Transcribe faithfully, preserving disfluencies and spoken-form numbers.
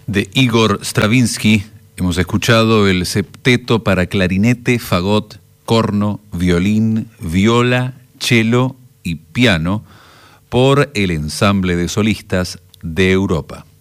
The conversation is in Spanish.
de Igor Stravinsky. Hemos escuchado el septeto para clarinete, fagot, corno, violín, viola, cello y piano por el Ensamble de Solistas de Europa.